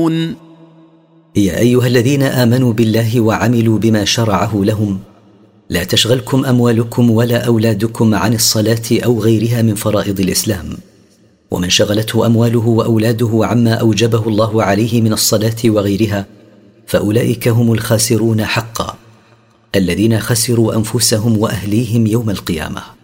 يعقلون. يا أيها الذين آمنوا بالله وعملوا بما شرعه لهم لا تشغلكم أموالكم ولا أولادكم عن الصلاة أو غيرها من فرائض الإسلام. ومن شغلته أمواله وأولاده عما أوجبه الله عليه من الصلاة وغيرها فأولئك هم الخاسرون حقا، الذين خسروا أنفسهم وأهليهم يوم القيامة.